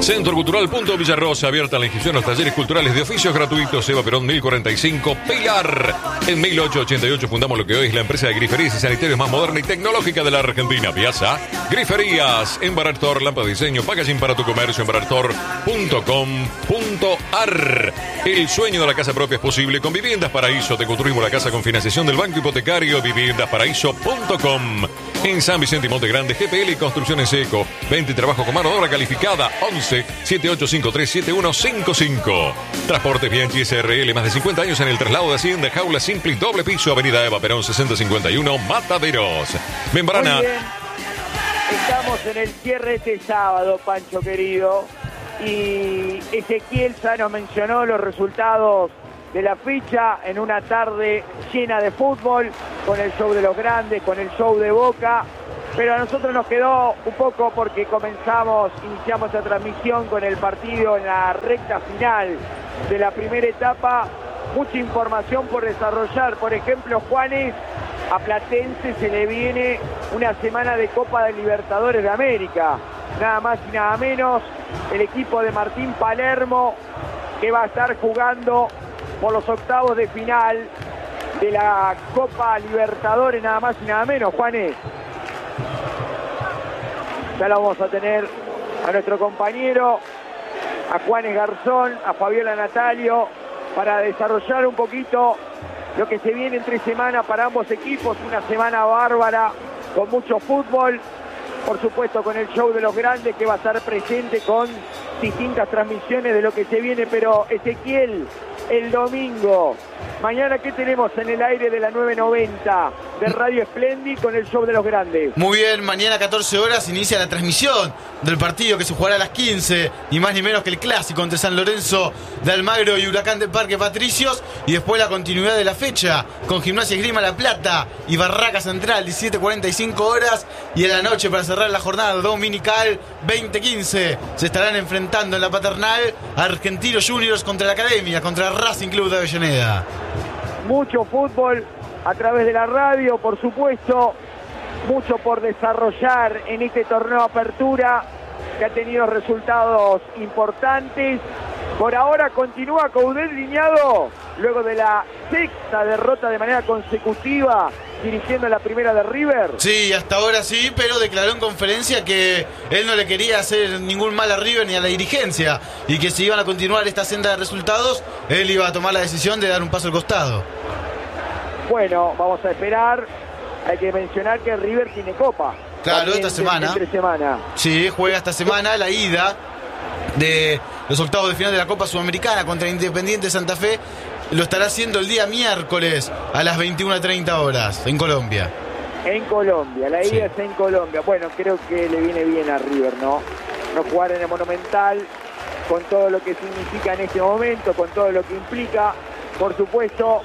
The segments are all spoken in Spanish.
Centro Cultural Punto Villarrosa, abierta la inscripción a los talleres culturales de oficios gratuitos. Eva Perón 1045, Pilar. En 1888 fundamos lo que hoy es la empresa de griferías y sanitarios más moderna y tecnológica de la Argentina. Piazza Griferías. En Barartor, lámpara de diseño, packaging para tu comercio en barartor.com.ar. El sueño de la casa propia es posible con Viviendas Paraíso. Te construimos la casa con financiación del Banco Hipotecario. Viviendasparaíso.com. En San Vicente y Monte Grande, GPL y Construcciones Eco. 20 trabajo con mano de obra calificada. 11-7853-7155. Transportes Bianchi SRL, más de 50 años en el traslado de Hacienda, Jaula Simple, doble piso, Avenida Eva Perón 6051, Mataderos. Membrana. Muy bien. Estamos en el cierre este sábado, Pancho querido, y Ezequiel ya nos mencionó los resultados de la ficha en una tarde llena de fútbol, con el show de los grandes, con el show de Boca. Pero a nosotros nos quedó un poco porque iniciamos la transmisión con el partido en la recta final de la primera etapa. Mucha información por desarrollar. Por ejemplo, Juanes, a Platense se le viene una semana de Copa de Libertadores de América. Nada más y nada menos, el equipo de Martín Palermo, que va a estar jugando por los octavos de final de la Copa Libertadores, nada más y nada menos, Juanes. Ya lo vamos a tener a nuestro compañero, a Juanes Garzón, a Fabiola Natalio, para desarrollar un poquito lo que se viene entre semana para ambos equipos. Una semana bárbara, con mucho fútbol, por supuesto con el show de los grandes, que va a estar presente con distintas transmisiones de lo que se viene. Pero Ezequiel, el domingo, mañana, ¿qué tenemos en el aire de la 990 de Radio Splendid con el show de los grandes? Muy bien, mañana 14 horas inicia la transmisión del partido que se jugará a las 15, ni más ni menos que el clásico entre San Lorenzo de Almagro y Huracán de Parque Patricios, y después la continuidad de la fecha con Gimnasia Esgrima La Plata y Barraca Central, 17:45 horas, y en la noche, para cerrar la jornada dominical 20:15, se estarán enfrentando en la Paternal Argentinos Juniors contra la Academia, contra Racing Club de Avellaneda. Mucho fútbol a través de la radio, por supuesto, mucho por desarrollar en este torneo Apertura, que ha tenido resultados importantes. Por ahora continúa Coudet Liñado, luego de la sexta derrota de manera consecutiva, dirigiendo la primera de River. Sí, hasta ahora sí, pero declaró en conferencia que él no le quería hacer ningún mal a River ni a la dirigencia, y que si iban a continuar esta senda de resultados, él iba a tomar la decisión de dar un paso al costado. Bueno, vamos a esperar. Hay que mencionar que River tiene Copa. Claro, esta semana. Entre semana. Sí, juega esta semana la ida de los octavos de final de la Copa Sudamericana contra Independiente Santa Fe. Lo estará haciendo el día miércoles a las 21:30 horas en Colombia. En Colombia, la ida es en Colombia. Bueno, creo que le viene bien a River, ¿no? No jugar en el Monumental, con todo lo que significa en este momento, con todo lo que implica. Por supuesto,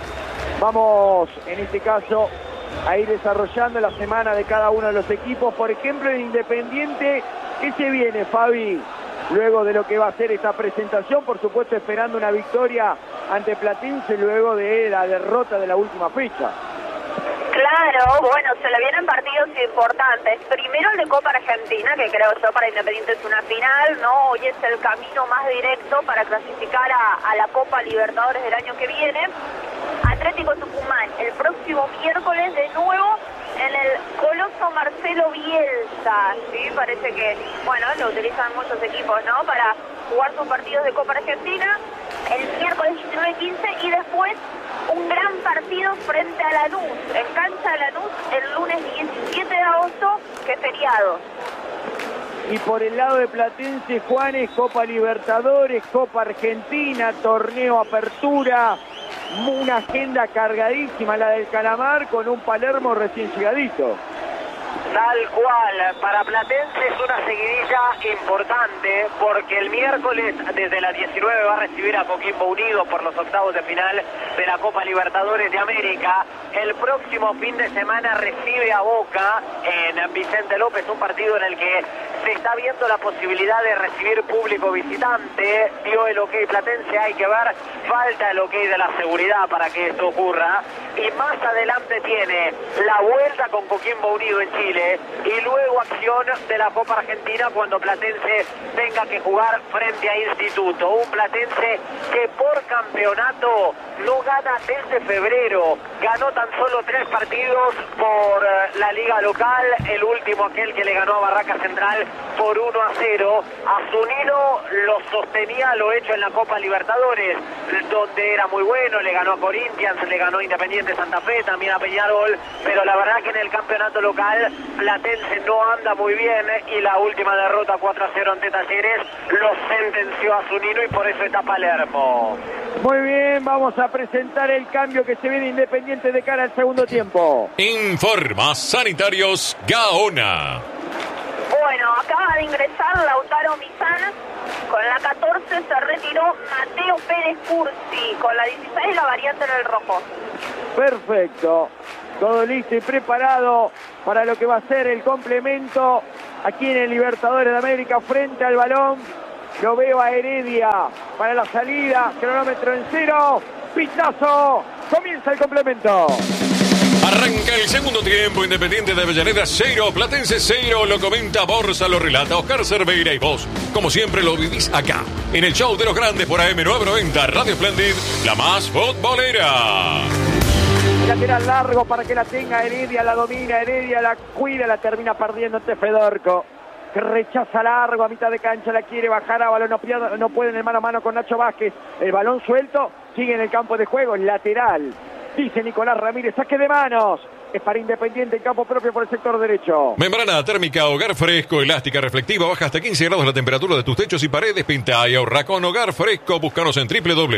vamos en este caso a ir desarrollando la semana de cada uno de los equipos. Por ejemplo, en Independiente, ¿qué se viene, Fabi? Luego de lo que va a ser esta presentación, por supuesto esperando una victoria ante Platense luego de la derrota de la última fecha. Claro, bueno, se le vienen partidos importantes. Primero el de Copa Argentina, que creo yo para Independiente es una final, ¿no? Hoy es el camino más directo para clasificar a la Copa Libertadores del año que viene. Atlético Tucumán, el próximo miércoles de nuevo en el Coloso Marcelo Bielsa, ¿sí? Parece que, bueno, lo utilizan muchos equipos, ¿no? Para jugar sus partidos de Copa Argentina, el miércoles 19-15, y después un gran partido frente a Lanús, en cancha de Lanús, el lunes 17 de agosto, que es feriado. Y por el lado de Platense, Juanes, Copa Libertadores, Copa Argentina, Torneo Apertura, una agenda cargadísima la del Calamar, con un Palermo recién llegadito. Tal cual, para Platense es una seguidilla importante, porque el miércoles desde las 19 va a recibir a Coquimbo Unido por los octavos de final de la Copa Libertadores de América. El próximo fin de semana recibe a Boca en Vicente López, un partido en el que se está viendo la posibilidad de recibir público visitante. Dio el ok Platense, hay que ver, falta el ok de la seguridad para que esto ocurra. Y más adelante tiene la vuelta con Coquimbo Unido en Chile y luego acción de la Copa Argentina cuando Platense tenga que jugar frente a Instituto. Un Platense que por campeonato no gana desde febrero. Ganó tan solo 3 partidos por la liga local, el último aquel que le ganó a Barraca Central por 1-0. Zunino lo sostenía lo hecho en la Copa Libertadores, donde era muy bueno, le ganó a Corinthians, le ganó a Independiente Santa Fe, también a Peñarol, pero la verdad que en el campeonato local Platense no anda muy bien y la última derrota 4-0 ante Talleres lo sentenció a Zunino y por eso está Palermo. Muy bien, vamos a presentar el cambio que se viene Independiente de cara al segundo tiempo. Informa Sanitarios Gaona. Bueno, acaba de ingresar Lautaro Millán. Con la 14 se retiró Mateo Pérez Cursi. Con la 16 la variante en el rojo. Perfecto. Todo listo y preparado para lo que va a ser el complemento aquí en el Libertadores de América frente al balón. Lo veo a Heredia para la salida. Cronómetro en 0. Pitazo. Comienza el complemento. Arranca el segundo tiempo, Independiente de Avellaneda 0, Platense 0, lo comenta Borsa, lo relata Oscar Cerveira y vos, como siempre lo vivís acá, en el show de los grandes por AM990, Radio Splendid, la más futbolera. Lateral largo para que la tenga Heredia, la domina Heredia, la cuida, la termina perdiendo ante Fedorco, que rechaza largo a mitad de cancha, la quiere bajar a balón, no puede en el mano a mano con Nacho Vázquez, el balón suelto, sigue en el campo de juego, lateral. Dice Nicolás Ramírez, saque de manos. Es para Independiente en campo propio por el sector derecho. Membrana térmica Hogar Fresco, elástica reflectiva, baja hasta 15 grados la temperatura de tus techos y paredes. Pinta y ahorra con Hogar Fresco. Búscanos en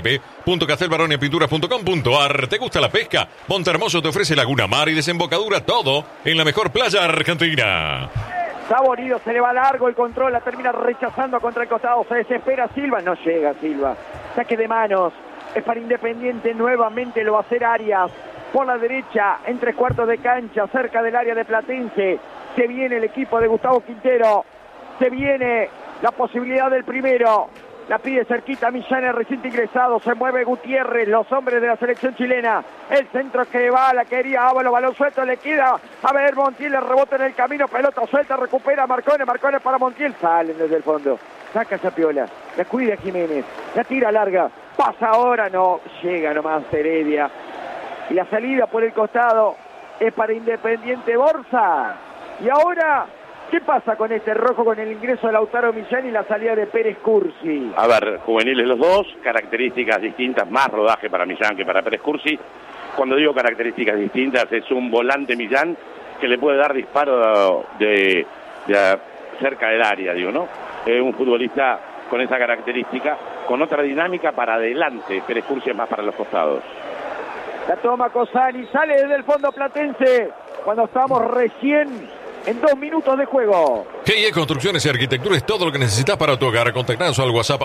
www.castelbaronepinturas.com.ar. ¿Te gusta la pesca? Monte Hermoso te ofrece Laguna Mar y desembocadura, todo en la mejor playa argentina. Saborido, se le va largo el control, la termina rechazando contra el costado, se desespera Silva, no llega Silva. Saque de manos. Es para Independiente, nuevamente lo va a hacer Arias. Por la derecha, en 3/4 de cancha, cerca del área de Platense. Se viene el equipo de Gustavo Quintero. Se viene la posibilidad del primero. La pide cerquita Millán, el reciente ingresado. Se mueve Gutiérrez, los hombres de la selección chilena. El centro que va, la quería Ábalo, balón suelto, le queda. A ver, Montiel, le rebota en el camino, pelota suelta, recupera Marcone para Montiel. Salen desde el fondo. Saca esa piola, la cuida Jiménez, la tira larga. Pasa ahora, no, llega nomás Heredia. Y la salida por el costado es para Independiente Borsa. Y ahora, ¿qué pasa con este rojo, con el ingreso de Lautaro Millán y la salida de Pérez Cursi? A ver, juveniles los dos, características distintas, más rodaje para Millán que para Pérez Cursi. Cuando digo características distintas, es un volante Millán que le puede dar disparo de cerca del área, digo, ¿no? Un futbolista con esa característica, con otra dinámica para adelante. Pérez Cursi es más para los costados. La toma Cosani, sale desde el fondo Platense, cuando estamos recién en 2 minutos de juego. GIE Construcciones y Arquitectura es todo lo que necesitas para tu hogar. Contactanos al WhatsApp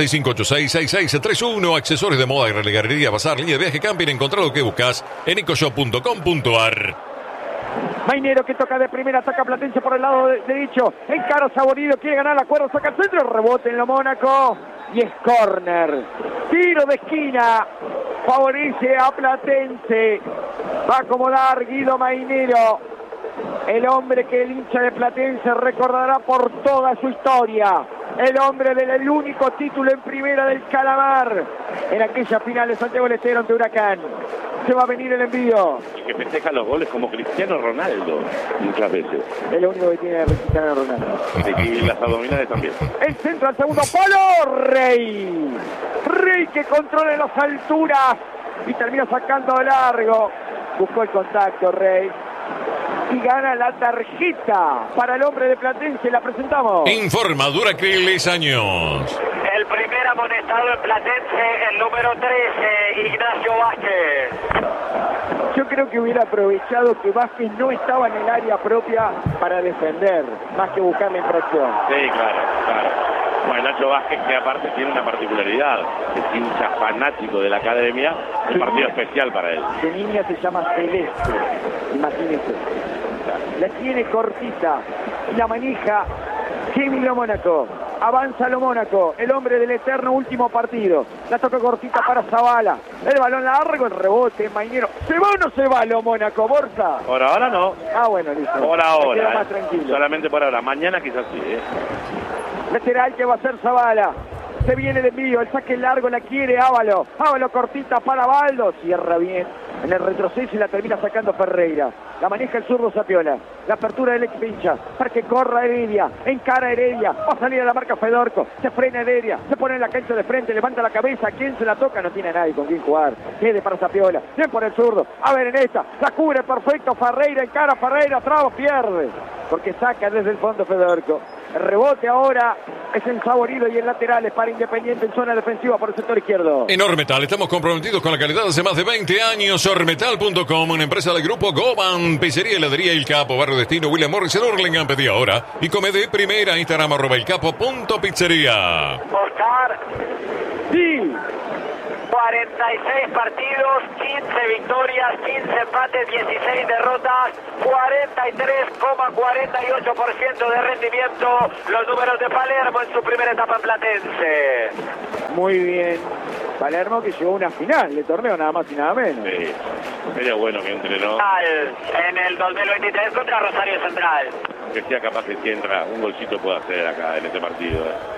1165866631. Accesorios de moda y relegalería, bazar, línea de viaje, camping. Encontrá lo que buscas en ecoshop.com.ar. Mainero que toca de primera, ataca Platense por el lado derecho. Encara Saborido, quiere ganar la cuerda, saca el centro, rebote en lo Mónaco. Y es córner. Tiro de esquina. Favorece a Platense. Va a acomodar Guido Mainero. El hombre que el hincha de Platense recordará por toda su historia. El hombre del único título en primera del Calamar. En aquella final de Santiago del Estero ante Huracán. Se va a venir el envío. Y que festeja los goles como Cristiano Ronaldo muchas veces. Es lo único que tiene Cristiano Ronaldo. Y las abdominales también. El centro al segundo palo. Rey. Rey que controla las alturas. Y termina sacando largo. Buscó el contacto Rey. Y gana la tarjeta para el hombre de Platense. La presentamos. Informa Duracriles Años. El primer amonestado en Platense, el número 13, Ignacio Vázquez. Yo creo que hubiera aprovechado que Vázquez no estaba en el área propia para defender, más que buscar la infracción. Sí, claro. Bueno, Nacho Vázquez, que aparte tiene una particularidad, es hincha fanático de la academia, un partido especial para él. Su niña se llama Celeste, imagínese. La tiene cortita, la maneja Jimmy Lo Mónaco, avanza Lo Mónaco, el hombre del eterno último partido. La toca cortita para Zavala, el balón largo, el rebote, Mainero. ¿Se va o no se va Lo Mónaco, Borja? Por ahora no. Ah, bueno, listo. Por Me quedo ahora. más tranquilo. Solamente por ahora. Mañana quizás sí. Lateral que va a ser Zavala. Se viene de envío, el saque largo la quiere Ávalo. Ávalo cortita para Baldo. Cierra bien en el retroceso y la termina sacando Ferreira. La maneja el zurdo Sapiola. La apertura del ex pincha. Para que corra Heredia. Encara Heredia. Va a salir a la marca Fedorco. Se frena Heredia. Se pone en la cancha de frente. Levanta la cabeza. ¿Quién se la toca? No tiene a nadie con quien jugar. Quede para Sapiola. Bien por el zurdo. A ver en esta. La cubre perfecto Ferreira. Encara Ferreira. Traba. Pierde. Porque saca desde el fondo Fedorco. El rebote ahora es en Saborido y en laterales para Independiente en zona defensiva por el sector izquierdo. En Ormetal estamos comprometidos con la calidad hace más de 20 años. Ormetal.com, una empresa del grupo Goban, pizzería, heladería El Capo, Barrio Destino, William Morris, en Hurlingham, pedí ahora. Y come de primera, Instagram @elcapo.pizzería. Oscar, Sí. 46 partidos, 15 victorias, 15 empates, 16 derrotas, 43,48% de rendimiento. Los números de Palermo en su primera etapa en Platense. Muy bien. Palermo que llegó a una final de torneo, nada más y nada menos. Sí. Sería bueno que entrenó. En el 2023 contra Rosario Central. Que sea capaz que si entra un golcito puede hacer acá en este partido.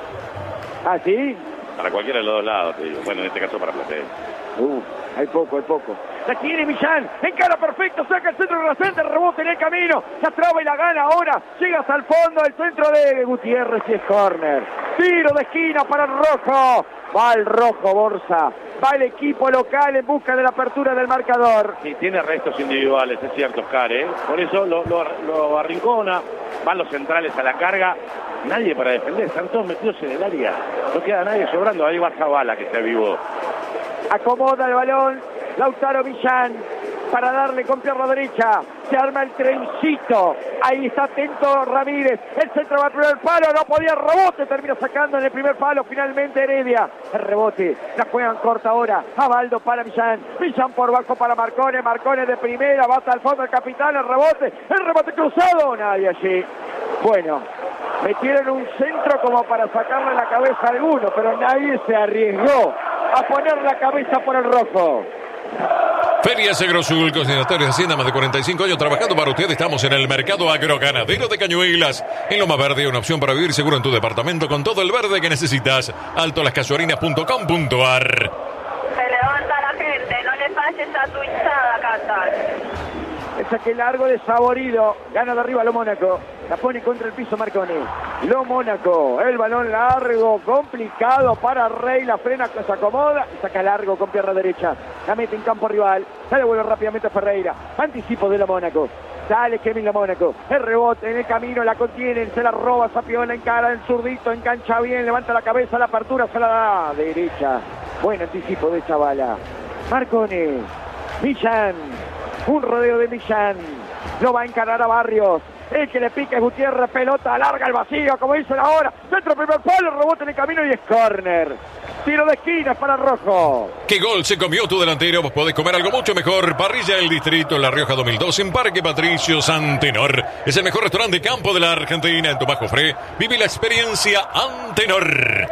¿Ah, sí? Para cualquiera de los dos lados, te digo. Bueno, en este caso para Platense. Hay poco, hay poco. La tiene Millán, encara perfecto, saca el centro de rebote en el camino, se atraba y la gana ahora, llega hasta el fondo, el centro de Gutiérrez y es córner. Tiro de esquina para el rojo, va el rojo Borsa, va el equipo local en busca de la apertura del marcador. Sí, tiene restos individuales, es cierto, Oscar, ¿eh? Por eso lo arrincona, van los centrales a la carga, nadie para defender, están todos metidos en el área, no queda nadie sobrando, ahí va Zavala que se avivó. Acomoda el balón Lautaro Millán para darle con pierna derecha. Se arma el trencito. Ahí está atento Ramírez. El centro va al primer palo. No podía rebote. Termina sacando en el primer palo. Finalmente Heredia. El rebote. La juegan corta ahora. Abaldo para Millán. Millán por bajo para Marcone. Marcone de primera. Va hasta el fondo el capitán. El rebote. El rebote cruzado. Nadie allí. Bueno. Metieron un centro como para sacarle la cabeza a alguno. Pero nadie se arriesgó a poner la cabeza por el rojo. Ferias Agrosul, consignatarios de Hacienda, más de 45 años trabajando para usted. Estamos en el mercado agroganadero de Cañuelas. En Loma Verde, una opción para vivir seguro en tu departamento con todo el verde que necesitas. altolascasuarinas.com.ar. Se levanta la gente, no le falles a tu hinchada, cantar. El saque largo de Saborido. Gana de arriba Lo Mónaco. La pone contra el piso Marconi. Lo Mónaco. El balón largo. Complicado para Rey. La frena, se acomoda. Y saca largo con pierna derecha. La mete en campo rival. Se devuelve rápidamente a Ferreira. Anticipo de Lo Mónaco. Sale Kevin Lo Mónaco. El rebote en el camino. La contienen. Se la roba Sapiola. Encara el zurdito. Engancha bien. Levanta la cabeza. La apertura se la da derecha. Buen anticipo de Zavala. Marconi. Millán. Un rodeo de Millán. Lo va a encarar a Barrios. El que le pica es Gutiérrez. Pelota larga al vacío, como dicen ahora. Dentro primer palo, rebote en el camino y es córner. Tiro de esquina para Rojo. ¿Qué gol se comió tu delantero? Vos podés comer algo mucho mejor. Parrilla El Distrito en La Rioja 2002 en Parque Patricio Antenor. Es el mejor restaurante de campo de la Argentina. En tu Bajo Fre, vive la experiencia Antenor.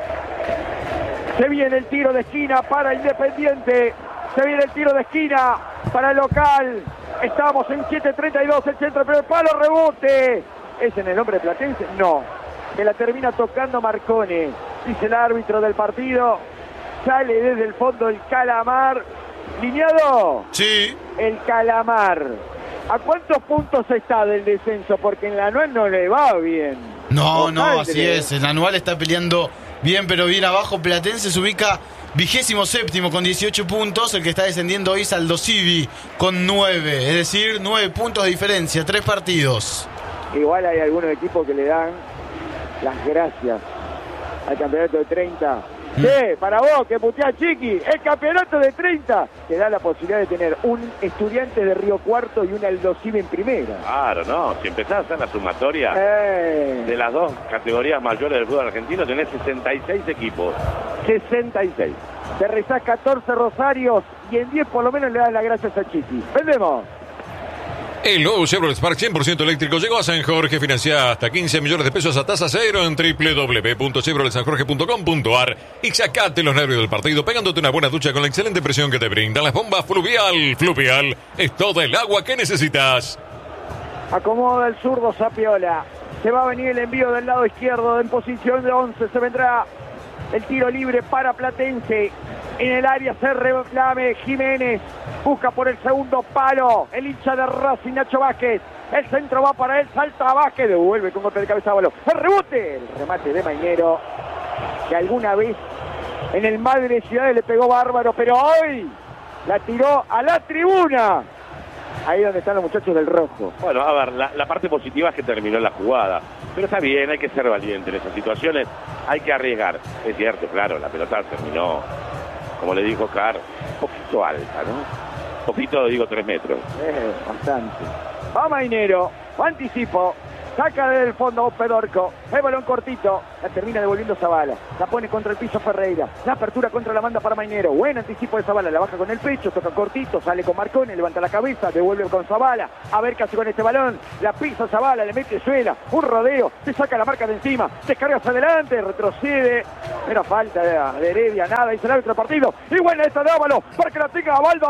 Se viene el tiro de esquina para Independiente. Se viene el tiro de esquina para el local. Estamos en 7:32, el centro, pero el palo, rebote. ¿Es en el hombre de Platense? No. Que la termina tocando Marcone. Dice el árbitro del partido. Sale desde el fondo el Calamar. ¿Lineado? Sí. El Calamar. ¿A cuántos puntos está del descenso? Porque en la anual no le va bien. No, así es. El anual está peleando bien, pero bien abajo. Platense se ubica 27º con 18 puntos. El que está descendiendo hoy es Aldo Civi con 9. Es decir, 9 puntos de diferencia, 3 partidos. Igual hay algunos equipos que le dan las gracias al campeonato de 30. Para vos que puteás Chiqui, el campeonato de 30 te da la posibilidad de tener un Estudiantes de Río Cuarto y un Aldo Civi en primera. Claro, no. Si empezás a hacer la sumatoria de las dos categorías mayores del fútbol argentino, tenés 66 equipos. 66. Te rezás 14 Rosarios y en 10 por lo menos le das las gracias a Chiqui. ¡Vendemos! El nuevo Chevrolet Spark 100% eléctrico llegó a San Jorge. Financia hasta 15 millones de pesos a tasa cero en www.chevroletsanjorge.com.ar y sacate los nervios del partido pegándote una buena ducha con la excelente presión que te brindan las bombas Fluvial. Fluvial es toda el agua que necesitas. Acomoda el zurdo Zapiola. Se va a venir el envío del lado izquierdo en posición de 11. Se vendrá el tiro libre para Platense. En el área se reclame Jiménez. Busca por el segundo palo. El hincha de Racing, Nacho Vázquez. El centro va para él. Salta Vázquez. Devuelve con golpe de cabeza a balón. El rebote. El remate de Mainero. Que alguna vez en el Madre Ciudades le pegó bárbaro. Pero hoy la tiró a la tribuna. Ahí donde están los muchachos del rojo. Bueno, a ver, la parte positiva es que terminó la jugada. Pero está bien, hay que ser valiente en esas situaciones. Hay que arriesgar. Es cierto, claro, la pelota terminó, como le dijo Oscar, un poquito alta, ¿no? Un poquito, digo, 3 metros. Bastante. Va Mainero, va anticipo. Saca del fondo Pedorco. El balón cortito. La termina devolviendo Zavala. La pone contra el piso Ferreira. La apertura contra la banda para Mainero. Buen anticipo de Zavala. La baja con el pecho. Toca cortito. Sale con Marcone. Levanta la cabeza. Devuelve con Zavala. A ver qué hace con este balón. La pisa Zavala. Le mete suela. Un rodeo. Se saca la marca de encima. Descarga hacia adelante. Retrocede. Era falta de Heredia. Nada. Dice el árbitro del partido. Y buena esta de Ávalo. Para que la tenga Baldo.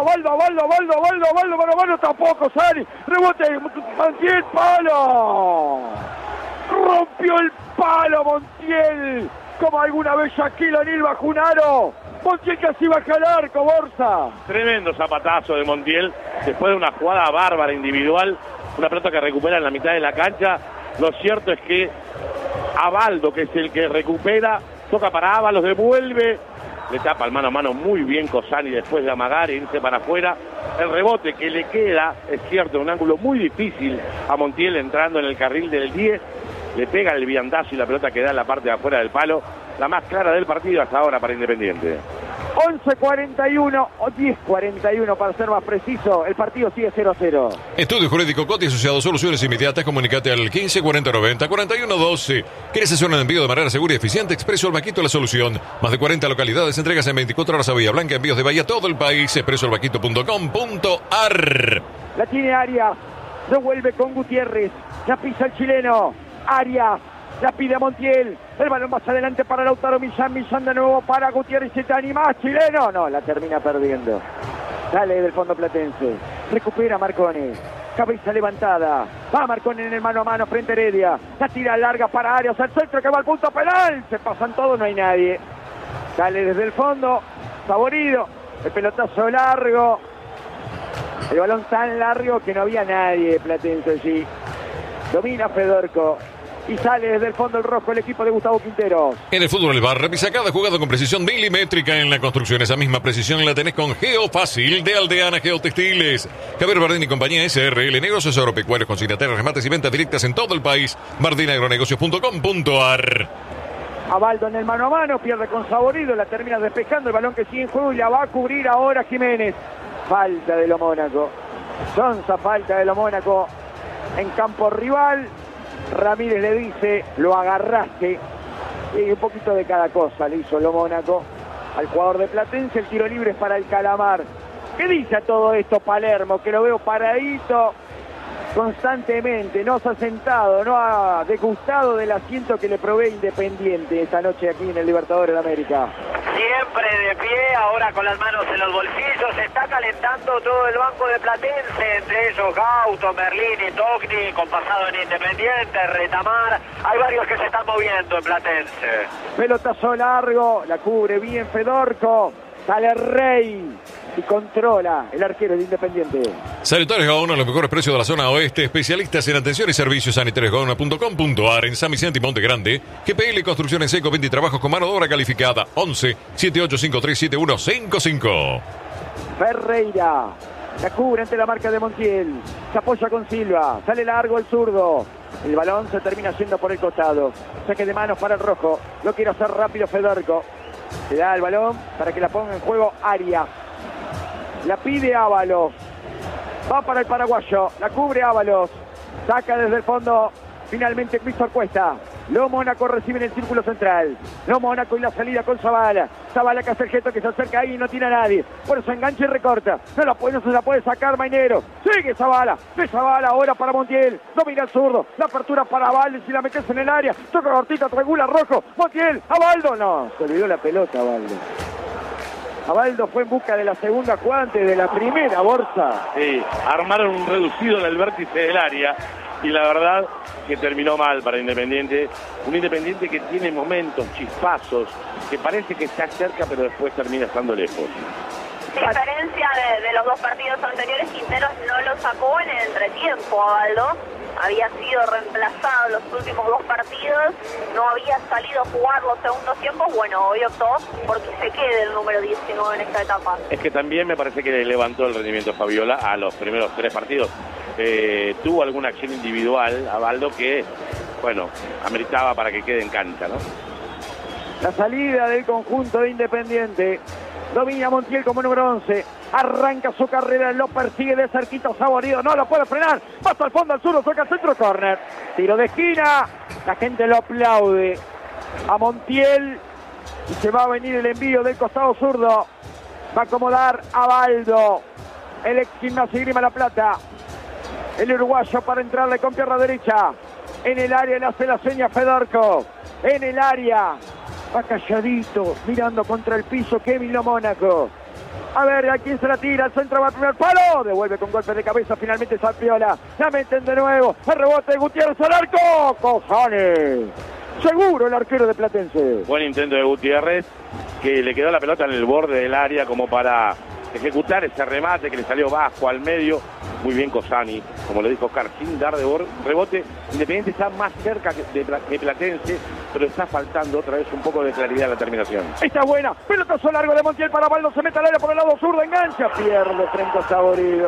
Tampoco sale. Rebote. Montiel. Palo. Rompió el palo Montiel, como alguna vez Shaquille O'Neal bajo un aro. Montiel casi baja al arco, Borsa. Tremendo zapatazo de Montiel, después de una jugada bárbara individual, una pelota que recupera en la mitad de la cancha. Lo cierto es que Abaldo, que es el que recupera, toca para Ábalos, devuelve, le tapa el mano a mano muy bien Cosani después de amagar e irse para afuera. El rebote que le queda, es cierto, un ángulo muy difícil a Montiel entrando en el carril del 10. Le pega el viandazo y la pelota queda en la parte de afuera del palo. La más clara del partido hasta ahora para Independiente. 11:41 o 10:41 para ser más preciso. El partido sigue 0-0. Estudio Jurídico Coti Asociado, soluciones inmediatas. Comunicate al 15 40 90 41 12. ¿Quieres hacer un envío de manera segura y eficiente? Expreso Albaquito la solución. Más de 40 localidades, entregas en 24 horas a Bahía Blanca, envíos de Bahía a todo el país. expresoalbaquito.com.ar. La tiene Arias. Devuelve con Gutiérrez. La pisa el chileno. Arias. La pide a Montiel. El balón más adelante para Lautaro Millán. Millán de nuevo para Gutiérrez. ¿Se te anima, chileno? No, la termina perdiendo. Sale del fondo platense. Recupera Marcone. Cabeza levantada. Va Marcone en el mano a mano frente a Heredia. La tira larga para Arias. Al centro que va al punto penal. Se pasan todos, no hay nadie. Sale desde el fondo. Saborido. El pelotazo largo. El balón tan largo que no había nadie platense allí. Domina Fedorco. Y sale desde el fondo el rojo el equipo de Gustavo Quinteros. En el fútbol el bar, revisa cada jugada con precisión milimétrica en la construcción. Esa misma precisión la tenés con Geofácil de Aldeana Geotextiles. Javier Bardín y compañía SRL, negocios agropecuarios, consignatarios, remates y ventas directas en todo el país. bardinagronegocios.com.ar. Abaldo en el mano a mano, pierde con Saborido, la termina despejando, el balón que sigue en juego y la va a cubrir ahora Jiménez. Falta de lo Mónaco. Sonsa, falta de lo Mónaco en campo rival. Ramírez le dice, lo agarraste. Y un poquito de cada cosa le hizo lo Mónaco al jugador de Platense. El tiro libre es para el Calamar. ¿Qué dice a todo esto Palermo? Que lo veo paradito constantemente, no se ha sentado, no ha degustado del asiento que le provee Independiente esta noche aquí en el Libertadores de América. Siempre de pie, ahora con las manos en los bolsillos, se está calentando todo el banco de Platense, entre ellos Gauto, Merlín y Togni, con pasado en Independiente, Retamar, hay varios que se están moviendo en Platense. Pelotazo largo, la cubre bien Fedorco, sale Rey y controla el arquero de Independiente. Sanitarios Gaona, los mejores precios de la zona oeste, especialistas en atención y servicios. sanitariosgaona.com.ar. En San Vicente y Monte Grande, GPL Construcción en Seco, 20 trabajos con mano de obra calificada. 11 7853 7155. Ferreira la cubre ante la marca de Montiel, se apoya con Silva, sale largo el zurdo, el balón se termina yendo por el costado, saque de manos para el rojo, lo quiere hacer rápido Fedorco, se da el balón para que la ponga en juego Arias. La pide Ábalos. Va para el paraguayo. La cubre Ábalos. Saca desde el fondo. Finalmente Víctor Cuesta. Lo Mónaco recibe en el círculo central. Lo Mónaco y la salida con Zavala. Zavala que hace el gesto, que se acerca ahí y no tiene a nadie. Por eso engancha y recorta. No se la puede sacar Mainero. Sigue Zavala. De Zavala ahora para Montiel. Domina el zurdo. La apertura para Valdo. Si la metes en el área. Toca cortita, triangula rojo. Montiel. A Valdo. No, se olvidó la pelota a Valdo. Abaldo fue en busca de la segunda jugada antes de la primera, Borja. Sí, armaron un reducido en el vértice del área y la verdad que terminó mal para Independiente. Un Independiente que tiene momentos, chispazos, que parece que está cerca pero después termina estando lejos. Diferencia de los dos partidos anteriores, Quinteros no lo sacó en el entretiempo a Abaldo. Había sido reemplazado los últimos dos partidos, no había salido a jugar los segundos tiempos. Bueno, hoy optó porque se quede el número 19 en esta etapa. Es que también me parece que le levantó el rendimiento Fabiola a los primeros 3 partidos. Tuvo alguna acción individual a Abaldo que, bueno, ameritaba para que quede en cancha, ¿no? La salida del conjunto de Independiente. Domina Montiel como número 11. Arranca su carrera, lo persigue de cerquita Saborido. No lo puede frenar. Pasa al fondo al zurdo, toca al centro, córner. Tiro de esquina. La gente lo aplaude a Montiel. Y se va a venir el envío del costado zurdo. Va a acomodar a Baldo. El ex Gimnasia y Grima La Plata. El uruguayo para entrarle con pierna derecha. En el área le hace la seña Fedorco. En el área. Va calladito, mirando contra el piso Kevin Lo Mónaco. A ver, ¿a quién se la tira? El centro va al primer palo. Devuelve con golpe de cabeza, finalmente Zapiola. La meten de nuevo. El rebote de Gutiérrez al arco. Cojones. Seguro el arquero de Platense. Buen intento de Gutiérrez, que le quedó la pelota en el borde del área como para ejecutar ese remate que le salió bajo al medio. Muy bien Cosani, como lo dijo Oscar, sin dar de rebote. Independiente está más cerca que Platense, pero está faltando otra vez un poco de claridad en la terminación. Está buena, pelotazo largo de Montiel para Baldo, se mete al área por el lado zurdo, engancha, pierde frente a Saborido.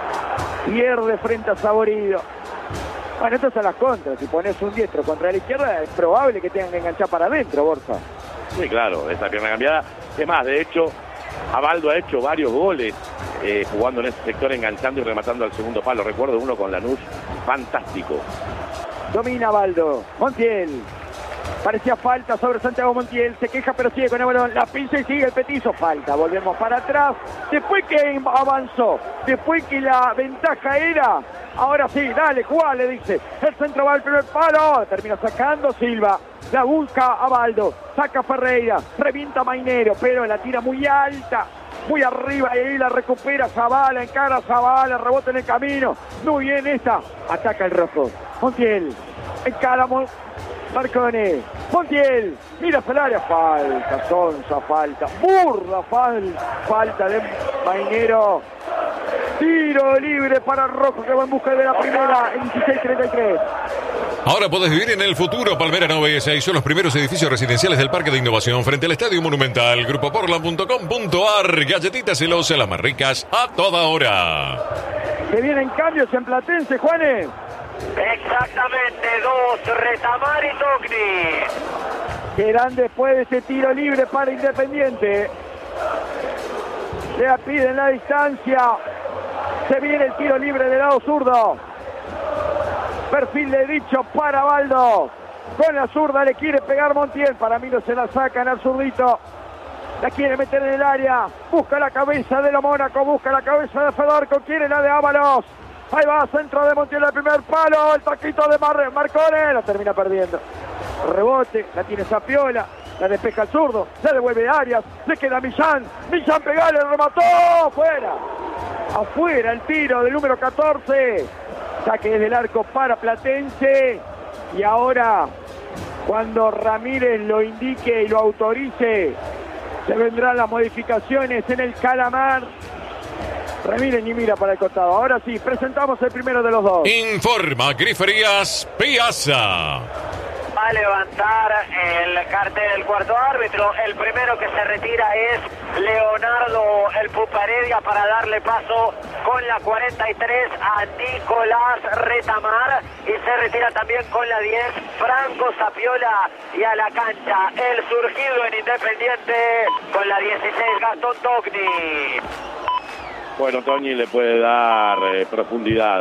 Pierde frente a Saborido. Bueno, estas son las contras, si pones un diestro contra la izquierda es probable que tengan que enganchar para adentro, Borja. Sí, claro, esa pierna cambiada. Es más, de hecho, Abaldo ha hecho varios goles jugando en ese sector, enganchando y rematando al segundo palo. Recuerdo uno con Lanús, fantástico. Domina Baldo, Montiel. Parecía falta sobre Santiago Montiel, se queja pero sigue con el balón, la pinza y sigue el petizo, falta, volvemos para atrás, después que avanzó, después que la ventaja era, ahora sí, dale, jugá, le dice, el centro va al primer palo, termina sacando Silva, la busca a Baldo, saca Ferreira, revienta Mainero, pero la tira muy alta, muy arriba y ahí la recupera Zavala, encara Zavala, rebota en el camino, muy bien esta, ataca el rojo, Montiel, encara Marcone, Montiel, mira hacia el área, falta, sonsa, falta, burda, falta de Mainero, tiro libre para Rojo que va en busca de la primera en 16:33. Ahora podés vivir en el futuro. Palmera 96 son los primeros edificios residenciales del Parque de Innovación frente al Estadio Monumental. Grupoportland.com.ar. Galletitas celosas, las más ricas a toda hora. Se vienen cambios en Platense, Juanes. Exactamente, 2, Retamar y Togni. Quedan después de ese tiro libre para Independiente. Le piden la distancia. Se viene el tiro libre del lado zurdo. Perfil de dicho para Baldo. Con la zurda le quiere pegar Montiel. Para mí no se la sacan al zurdito. La quiere meter en el área. Busca la cabeza de Lo Mónaco. Busca la cabeza de Fedorco. Quiere la de Ábalos. Ahí va, centro de Montiel al primer palo. El taquito de Marcone. La termina perdiendo. Rebote. La tiene Zapiola. La despeja el zurdo. La devuelve Arias. Le queda Millán. Millán pegale. Remató. Fuera. Afuera el tiro del número 14. Saque desde el arco para Platense. Y ahora, cuando Ramírez lo indique y lo autorice, se vendrán las modificaciones en el Calamar. Ramírez ni mira para el costado. Ahora sí, presentamos el primero de los dos. Informa Griferías Piazza. Va a levantar el cartel del cuarto árbitro. El primero que se retira es Leonardo el Puparedia para darle paso con la 43 a Nicolás Retamar. Y se retira también con la 10 Franco Zapiola. Y a la cancha el surgido en Independiente con la 16 Gastón Togni. Bueno, Toñi le puede dar profundidad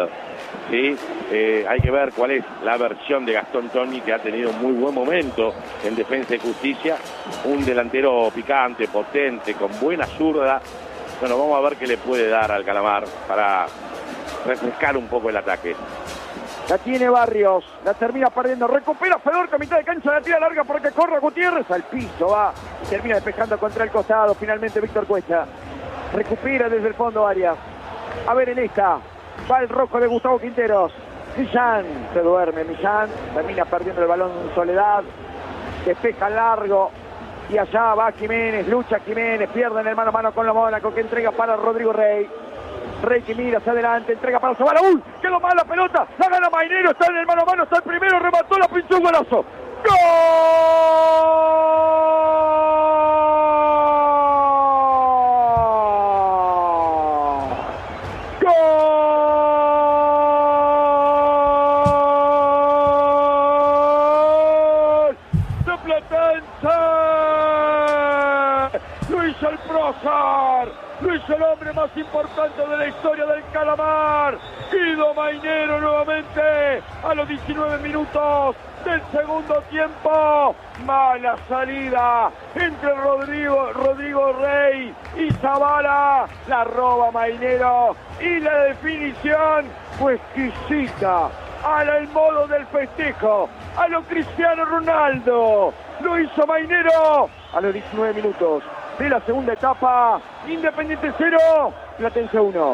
¿sí? Hay que ver cuál es la versión de Gastón Toni, que ha tenido un muy buen momento en Defensa y Justicia. Un delantero picante, potente, con buena zurda. Bueno, vamos a ver qué le puede dar al Calamar para refrescar un poco el ataque. La tiene Barrios, la termina perdiendo, recupera Fedorca, mitad de cancha, la tira larga porque corre Gutiérrez, al piso va, y termina despejando contra el costado, finalmente Víctor Cuesta. Recupera desde el fondo Arias. A ver en esta, va el rojo de Gustavo Quinteros. Millán se duerme, Millán termina perdiendo el balón en Soledad, despeja largo, y allá va Jiménez, lucha Jiménez, pierde en el mano a mano con lo Mónaco, que entrega para Rodrigo Rey. Rey que mira hacia adelante, entrega para Zavala. ¡Uy! Quedó mal la pelota. La gana Mainero. Está en el mano a mano. Está el primero. Remató, la pinchó un golazo. ¡Gol! ¡Gol! ¡De Platense! Lo hizo el prócer. Lo hizo el hombre más importante de la historia del Calamar. Guido Mainero nuevamente a los 19 minutos del segundo tiempo. Mala salida entre Rodrigo Rey y Zavala. La roba Mainero y la definición fue exquisita. El modo del festejo, a lo Cristiano Ronaldo. Lo hizo Mainero a los 19 minutos de la segunda etapa. Independiente 0, Platense 1.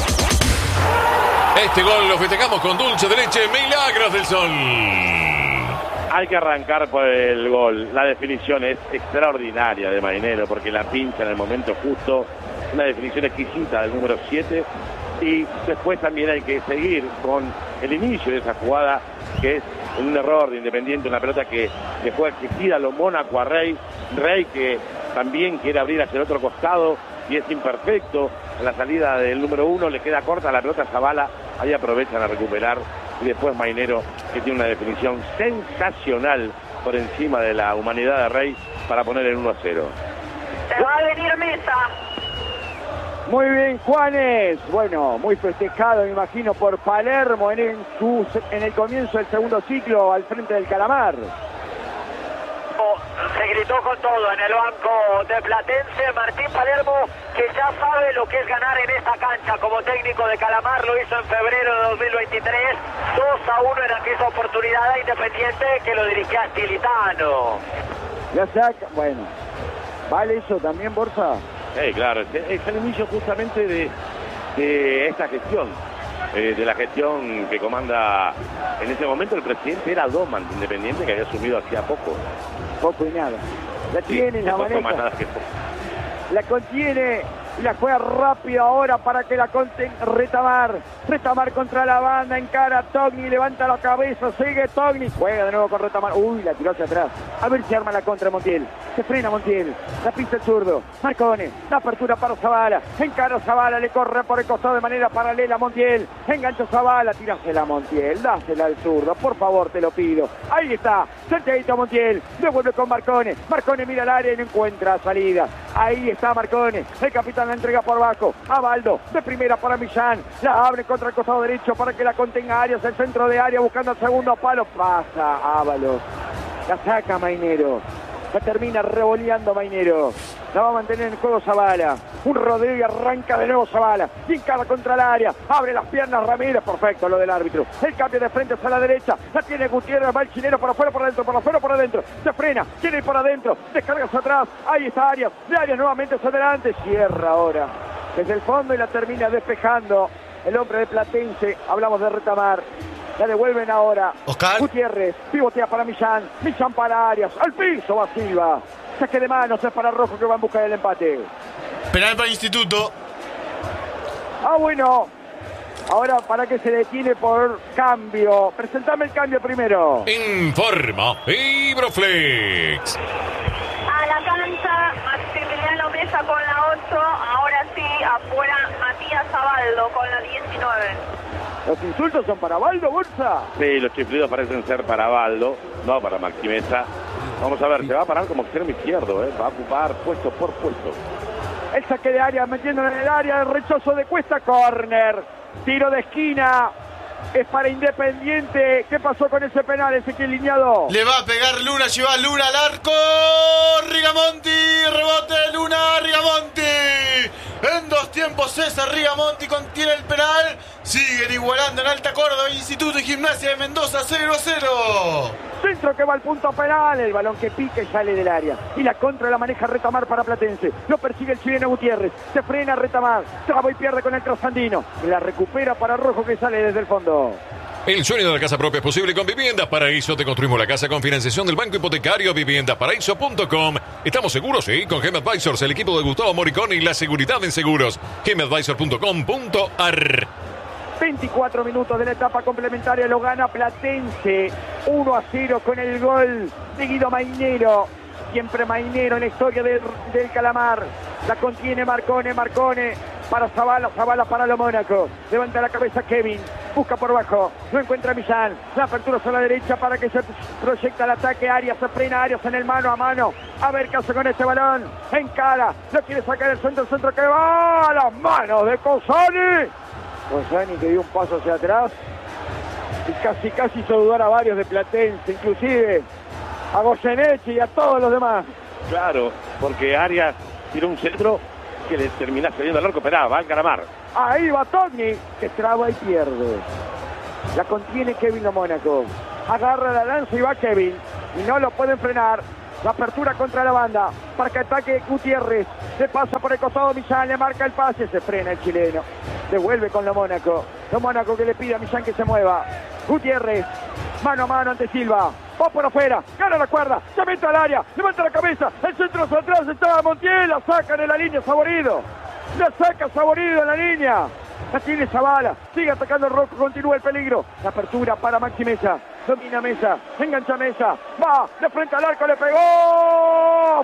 Este gol lo festejamos con dulce de leche, Milagros del Sol. Hay que arrancar por el gol. La definición es extraordinaria de Mainero, porque la pincha en el momento justo. Una definición exquisita del número 7. Y después también hay que seguir con el inicio de esa jugada, que es un error de Independiente, una pelota que juega exigida a lo Mónaco a Rey. Rey que también quiere abrir hacia el otro costado y es imperfecto. La salida del número 1 le queda corta la pelota a Zavala. Ahí aprovechan a recuperar. Y después Mainero, que tiene una definición sensacional por encima de la humanidad de Rey para poner el 1-0. Se va a venir Mesa. Muy bien, Juanes. Bueno, muy festejado, me imagino, por Palermo en el comienzo del segundo ciclo al frente del Calamar. Se gritó con todo en el banco de Platense. Martín Palermo, que ya sabe lo que es ganar en esta cancha como técnico de Calamar, lo hizo en febrero de 2023, 2-1 en aquella oportunidad a Independiente que lo dirigía Stilitano. Ya saca, bueno, ¿vale eso también, Borja? Claro, es el inicio justamente de esta gestión, de la gestión que comanda en ese momento el presidente. Era Doman de Independiente, que había asumido hacía poco. Poco y nada. La tiene, la maneja. La contiene y la juega rápido ahora para que la conten Retamar. Retamar contra la banda, encara a Togni, levanta la cabeza, sigue Togni, juega de nuevo con Retamar. Uy, la tiró hacia atrás. A ver si arma la contra Montiel. Se frena Montiel, la pisa el zurdo. Marcone, la apertura para Zavala. Encara a Zavala, le corre por el costado de manera paralela a Montiel. Engancha Zavala, tirásela a Montiel, dásela al zurdo, por favor, te lo pido. Ahí está, cerquita Montiel, devuelve con Marcone. Marcone mira el área y no encuentra salida. Ahí está Marcone, el capitán la entrega por abajo. A Baldo, de primera para Millán. La abre contra el costado derecho para que la contenga Arias, el centro de área buscando el segundo palo. Pasa Ábalos, la saca Mainero. La termina revoleando Mainero. La va a mantener en el juego Zavala. Un rodeo y arranca de nuevo Zavala. Y encara contra el área. Abre las piernas Ramírez. Perfecto lo del árbitro. El cambio de frente hacia la derecha. La tiene Gutiérrez. Va el chileno por afuera, por adentro, por afuera, por adentro. Se frena. Quiere ir por adentro. Descarga hacia atrás. Ahí está Arias. De Arias nuevamente hacia adelante. Cierra ahora desde el fondo y la termina despejando el hombre de Platense. Hablamos de Retamar. La devuelven ahora. Oscar. Gutiérrez, pivotea para Millán. Millán para Arias. Al piso va Silva. Saque de manos, es para Rojo que va en busca del empate. Penal para el Instituto. Bueno. Ahora para que se detiene por cambio. Presentame el cambio primero. Informa Fibroflex. A la cancha, Maximiliano Mesa con la 8. Ahora sí, afuera Matías Abaldo con la 19. ¿Los insultos son para Baldo, Bolsa? Sí, los chiflidos parecen ser para Baldo, no para Maximeza. Vamos a ver, se va a parar como extremo izquierdo, va a ocupar puesto por puesto. El saque de área, metiéndolo en el área, el rechazo de Cuesta, córner, tiro de esquina, es para Independiente. ¿Qué pasó con ese penal, Ezequiel Liñado? Le va a pegar Luna, lleva Luna al arco. Rigamonti, rebote Luna, Rigamonti. En 2 tiempos César Rigamonti contiene el penal. Siguen igualando en Alta Córdoba, Instituto y Gimnasia de Mendoza 0-0. Centro que va al punto penal, el balón que pica y sale del área. Y la contra la maneja Retamar para Platense. Lo persigue el chileno Gutiérrez. Se frena Retamar. Traba y pierde con el trasandino. La recupera para Rojo que sale desde el fondo. El sueño de la casa propia es posible con Viviendas Paraíso. Te construimos la casa con financiación del Banco Hipotecario. Viviendasparaíso.com. ¿Estamos seguros? Sí, con Gem Advisors, el equipo de Gustavo Moricón y la seguridad en seguros. gemadvisor.com.ar. 24 minutos de la etapa complementaria, lo gana Platense 1-0 con el gol de Guido Mainero. Siempre Mainero en la historia del Calamar. La contiene Marcone para Zavala para lo Mónaco. Levanta la cabeza Kevin, busca por bajo, no encuentra a Millán. La apertura a la derecha para que se proyecta el ataque. Arias, se frena Arias en el mano a mano. A ver qué hace con este balón. Encara, lo quiere sacar el centro que va a las manos de Cossani. Cossani que dio un paso hacia atrás y casi hizo dudar a varios de Platense, inclusive a Goyeneche y a todos los demás. Claro, porque Arias tiró un centro que le termina saliendo al arco, esperaba, va al Calamar. Ahí va Togni, que traba y pierde. La contiene Kevin Lo Mónaco. Agarra la lanza y va Kevin. Y no lo pueden frenar. La apertura contra la banda para que ataque Gutiérrez. Se pasa por el costado Millán, le marca el pase, se frena el chileno. Devuelve con Lo Mónaco. Lo Mónaco que le pide a Millán que se mueva. Gutiérrez, mano a mano ante Silva. Va por afuera, gana la cuerda, se mete al área, levanta la cabeza, el centro hacia atrás, está Montiel, la sacan en la línea Saborido. La saca Saborido en la línea. La tiene Zavala, sigue atacando el Rojo, continúa el peligro. La apertura para Maxi Mesa, domina Mesa, engancha Mesa, va, de frente al arco, le pegó,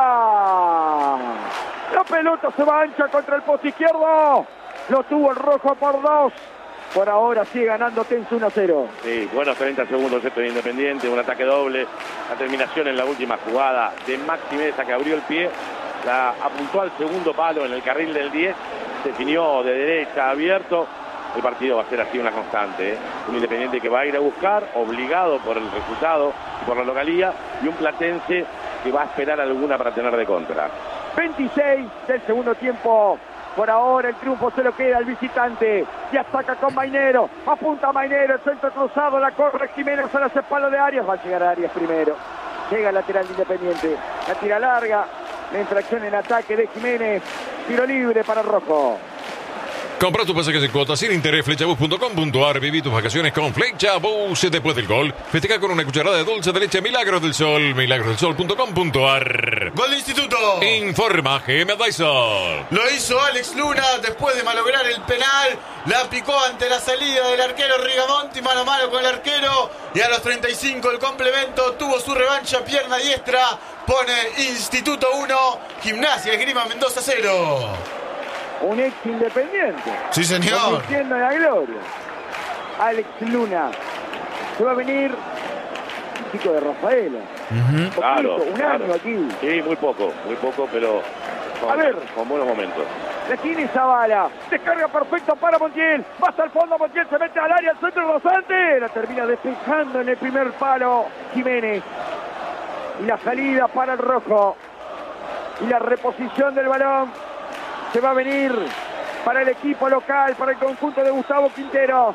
¡fuera! La pelota se va ancha contra el poste izquierdo, lo tuvo el Rojo por 2. Por ahora sigue ganando Tenso 1-0. Sí, buenos 30 segundos esto de Independiente, un ataque doble, la terminación en la última jugada de Maxi Mesa que abrió el pie, la apuntó al segundo palo en el carril del 10, definió de derecha abierto. El partido va a ser así una constante, ¿eh? Un Independiente que va a ir a buscar, obligado por el resultado y por la localía, y un Platense que va a esperar alguna para tener de contra. 26 del segundo tiempo. Por ahora el triunfo se lo queda al visitante. Y ataca con Mainero. Apunta Mainero, el centro cruzado, la corre Jiménez a las espaldas de Arias. Va a llegar a Arias primero. Llega el lateral de Independiente. La tira larga. La infracción en ataque de Jiménez. Tiro libre para Rojo. Compra tus pasajes en cuotas sin interés, flechabus.com.ar. Viví tus vacaciones con Flechabus. Después del gol, festeja con una cucharada de dulce de leche Milagros del Sol. Milagrosdelsol.com.ar. Gol de Instituto. Informa Gem Advisor. Lo hizo Alex Luna después de malograr el penal. La picó ante la salida del arquero Rigamonti, mano a mano con el arquero. Y a los 35 el complemento tuvo su revancha, pierna diestra. Pone Instituto 1, Gimnasia Esgrima Mendoza 0. Un ex Independiente. Sí, señor. Convirtiendo en la gloria. Alex Luna. Se va a venir un chico de Rafaela. Poquito, Claro, un claro. año aquí. Sí, muy poco, pero A ver. con buenos momentos. La tiene Zavala. Descarga perfecto para Montiel. Va hasta el fondo. Montiel se mete al área. Al centro Rosante. La termina despejando en el primer palo Jiménez. Y la salida para el Rojo. Y la reposición del balón. Se va a venir para el equipo local, para el conjunto de Gustavo Quinteros.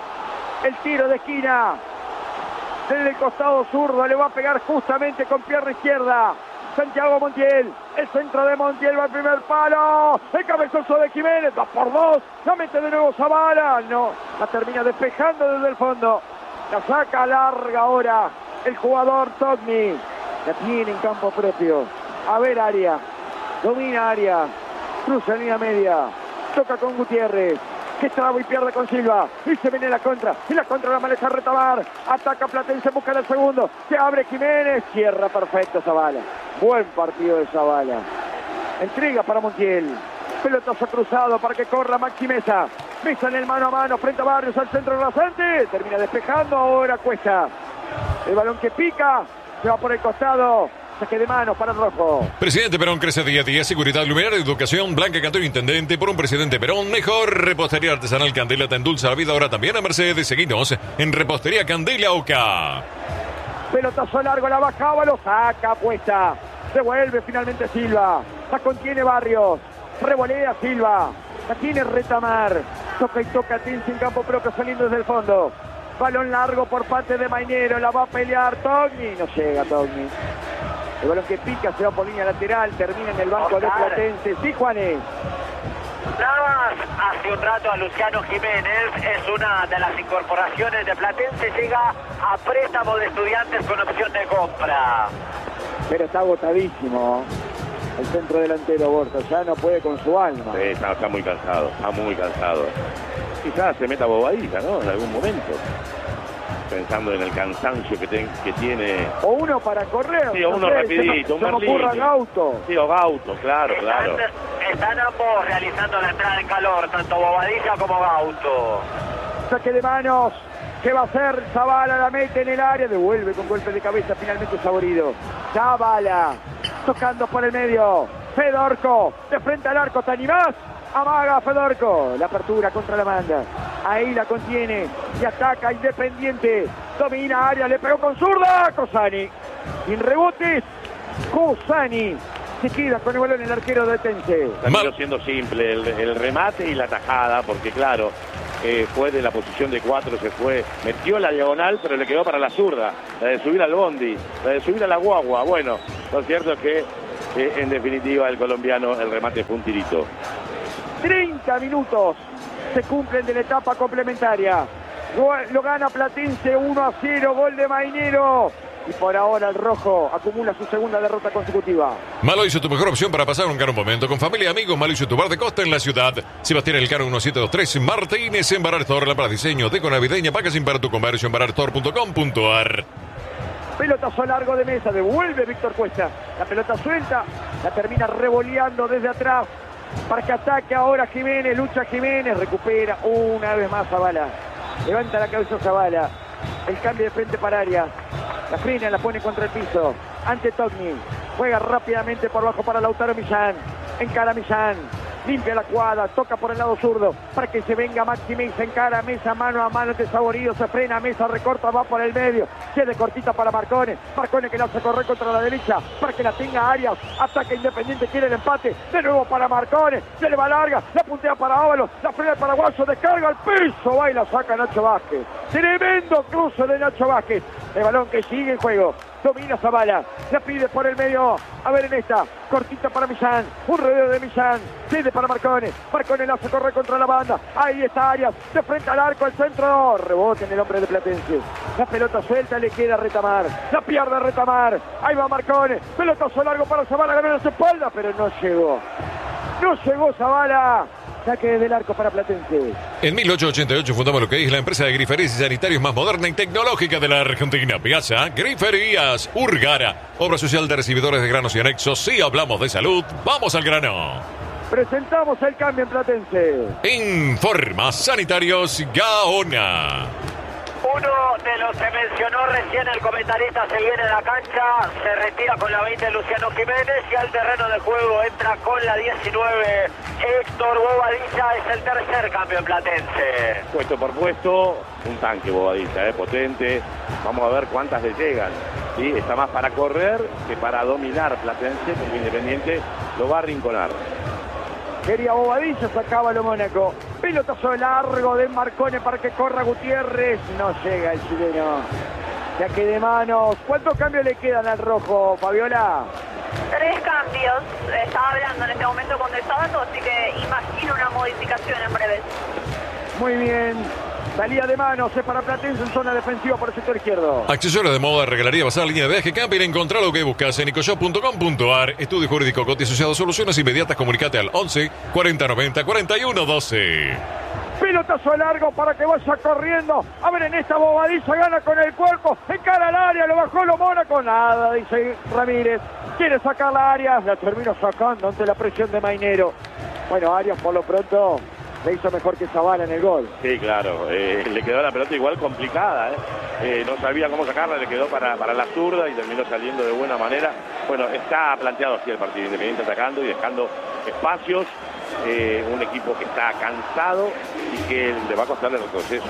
El tiro de esquina desde el costado zurdo, le va a pegar justamente con pierna izquierda Santiago Montiel. El centro de Montiel va al primer palo. El cabezazo de Jiménez, 2-2. La mete de nuevo Zavala. No, la termina despejando desde el fondo. La saca larga ahora el jugador Togni. La tiene en campo propio. A ver Arias. Domina Arias. Cruza línea media, toca con Gutiérrez, que traba y pierde con Silva, y se viene la contra, y la contra la maneja Retamar, ataca Platense, busca el segundo, se abre Jiménez, cierra perfecto Zavala, buen partido de Zavala, entrega para Montiel, pelotazo cruzado para que corra Maxi Mesa, Mesa en el mano a mano, frente a Barrios, al centro rasante, termina despejando, ahora Cuesta, el balón que pica, se va por el costado, Saque de manos para el rojo. Presidente Perón crece día a día. Seguridad, luminaria, educación. Blanca Cantero, intendente. Por un presidente Perón. Mejor repostería artesanal Candela te endulza la vida. Ahora también a Mercedes. Seguinos en Repostería Candela Oca. Pelotazo largo, la bajaba, lo saca, puesta. Devuelve finalmente Silva. La contiene Barrios. Revolea Silva. La tiene Retamar. Toca y toca Tinci en campo propio saliendo desde el fondo. Balón largo por parte de Mainero. La va a pelear Togni. No llega Togni. El balón que pica se va por línea lateral. Termina en el banco de Platense. Sí, Juanes. Nada más hace un rato a Luciano Jiménez, es una de las incorporaciones de Platense, llega a préstamo de Estudiantes con opción de compra. Pero está agotadísimo el centro delantero Borja, ya no puede con su alma. Sí, está muy cansado, Quizás se meta Bobadilla, ¿no? En algún momento. Pensando en el cansancio que tiene. O uno para correr. Sí, o uno rapidito, un se me ocurra Gauto. Sí, o Gauto, claro. Están ambos realizando la entrada en calor, tanto Bobadilla como Gauto. Saque de manos. ¿Qué va a hacer? Zavala la mete en el área. Devuelve con golpe de cabeza finalmente Saborido. Zavala. Tocando por el medio. Fedorco. De frente al arco. ¿Te animás? Amaga Fedorco. La apertura contra la banda. Ahí la contiene. Y ataca Independiente. Domina área. Le pegó con zurda. Cosani. Sin rebotes. Cosani. Se queda con el balón el arquero de Tense. Terminó siendo simple el remate y la tajada. Porque claro, fue de la posición de 4. Se fue. Metió la diagonal. Pero le quedó para la zurda. La de subir al bondi. La de subir a la guagua. Bueno, lo cierto es que en definitiva el colombiano, el remate fue un tirito. 30 minutos se cumplen de la etapa complementaria. Lo gana Platense 1-0, gol de Mainero. Y por ahora el rojo acumula su segunda derrota consecutiva. Maloiso, tu mejor opción para pasar un caro momento. Con familia y amigos, Maloiso, tu bar de costa en la ciudad. Sebastián Elcano 1723, Martínez en Barar Store, para diseño, deco navideña, packaging para tu comercio en bararstore.com.ar. Pelotazo largo de Mesa, devuelve Víctor Cuesta. La pelota suelta, la termina revoleando desde atrás. Para que ataque ahora Jiménez, lucha Jiménez, recupera una vez más Zavala. Levanta la cabeza Zavala. El cambio de frente para Arias. La frena, la pone contra el piso. Ante Togni. Juega rápidamente por abajo para Lautaro Millán. Encara Millán. Limpia la cuadra, toca por el lado zurdo para que se venga Maxi Mesa, encara Mesa mano a mano de Saborido, se frena Mesa, recorta, va por el medio, quede cortita para Marcone que la hace correr contra la derecha para que la tenga Arias, ataque Independiente, quiere el empate, de nuevo para Marcone, se le va larga, la puntea para Ábalos, la frena el paraguayo, descarga al piso, va y la saca Nacho Vázquez, tremendo cruce de Nacho Vázquez, el balón que sigue en juego. Domina Zavala, la pide por el medio, a ver en esta, cortita para Millán, un rodeo de Millán, cede para Marcone la hace correr contra la banda, ahí está Arias, de frente al arco, al centro, rebote en el hombre de Platense, la pelota suelta, le queda a Retamar, la pierde Retamar, ahí va Marcone, pelotazo largo para Zavala, ganó en su espalda, pero no llegó Zavala. Saque desde el arco para Platense. En 1888 fundamos lo que es la empresa de griferías y sanitarios más moderna y tecnológica de la Argentina. Piazza Griferías Urgara. Obra social de recibidores de granos y anexos. Si hablamos de salud, vamos al grano. Presentamos el cambio en Platense. Informa Sanitarios Gaona. Uno de los que mencionó recién el comentarista se viene a la cancha, se retira con la 20 Luciano Jiménez y al terreno de juego entra con la 19 Héctor Bobadilla, es el tercer cambio en Platense. Puesto por puesto, un tanque Bobadilla, potente, vamos a ver cuántas le llegan. ¿Sí? Está más para correr que para dominar Platense, porque Independiente lo va a arrinconar. Quería Bobadilla, sacaba lo Mónaco. Pelotazo largo de Marcone para que corra Gutiérrez. No llega el chileno. Saque de manos. ¿Cuántos cambios le quedan al rojo, Fabiola? 3 cambios. Estaba hablando en este momento con el sábado, así que imagino una modificación en breve. Muy bien. Salida de manos, es para Platense en zona defensiva por el sector izquierdo. Accesorios de moda, regalaría, basar, línea de viaje, camping, encontrar lo que buscas en ecoshop.com.ar. Estudio jurídico, Coti asociado, soluciones inmediatas, comunicate al 11 40 90 41 12. Pelotazo largo para que vaya corriendo. A ver, en esta Bobadilla gana con el cuerpo, encara al área, lo bajó lo Mónaco. Nada, dice Ramírez. Quiere sacar la Arias, la termina sacando ante la presión de Mainero. Bueno, Arias por lo pronto Le hizo mejor que Zavala en el gol. Sí, claro. Le quedó la pelota igual complicada. No sabía cómo sacarla, le quedó para la zurda y terminó saliendo de buena manera. Bueno, está planteado así el partido. Independiente atacando y dejando espacios. Un equipo que está cansado y que le va a costar el retroceso.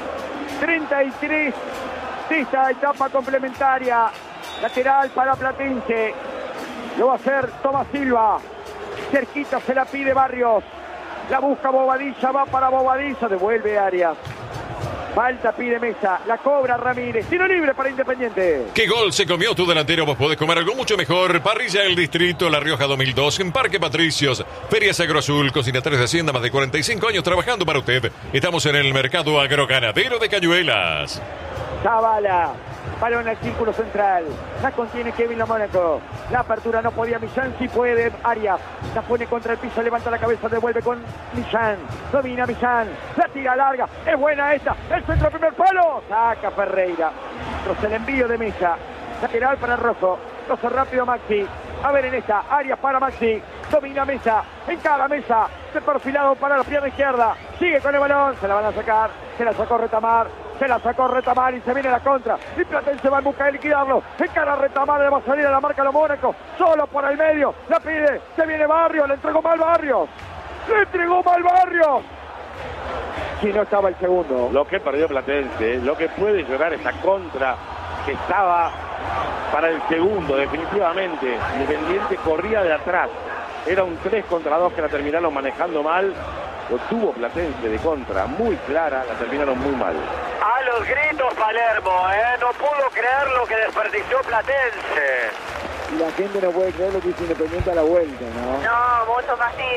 33 de esta etapa complementaria. Lateral para Platense. Lo va a hacer Tomás Silva. Cerquita se la pide Barrios. La busca Bobadilla, va para Bobadilla, devuelve Arias. Falta pide Mesa, la cobra Ramírez. Tiro libre para Independiente. ¿Qué gol se comió tu delantero? Vos podés comer algo mucho mejor. Parrilla del Distrito, La Rioja 2002, en Parque Patricios. Ferias Agroazul, cocinatarios de Hacienda, más de 45 años trabajando para usted. Estamos en el mercado agroganadero de Cañuelas. Zavala, balón al círculo central. La contiene Kevin Mónaco. La apertura no podía Millán, sí puede Arias. La pone contra el piso, levanta la cabeza, devuelve con Millán. Domina Millán, la tira larga. Es buena esta, el centro primer palo. Saca Ferreira. Tras el envío de Mesa. Lateral para Rojo. Rojo rápido Maxi. A ver en esta, Arias para Maxi. Domina Mesa, encara Mesa. De perfilado para la pierna izquierda. Sigue con el balón, se la van a sacar. Se la sacó Retamar. Se la sacó Retamar y se viene la contra. Y Platense va en busca de liquidarlo. Encara Retamar, le va a salir a la marca a los Mónaco. Solo por el medio. La pide. Se viene Barrios. Le entregó mal Barrios. Le entregó mal Barrios. Si no estaba el segundo. Lo que perdió Platense, lo que puede llorar esa contra que estaba para el segundo, definitivamente. Independiente corría de atrás. Era un 3 contra 2 que la terminaron manejando mal. Lo tuvo Platense de contra, muy clara, la terminaron muy mal. A los gritos Palermo, no pudo creer lo que desperdició Platense. Y la gente no puede creer lo que hizo Independiente a la vuelta, ¿no? No, mucho castigo.